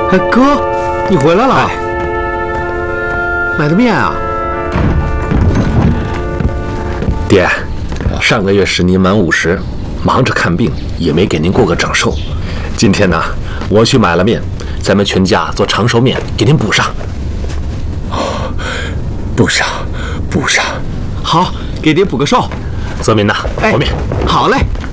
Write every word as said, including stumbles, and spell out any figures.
哎，哥，你回来了？哎、买的面啊？ 爹，上个月是您满五十，忙着看病，也没给您过个长寿。今天呢，我去买了面，咱们全家做长寿面，给您补上。 哦，补上，补上。 好，给爹补个寿。 泽民呐，和面。 好嘞。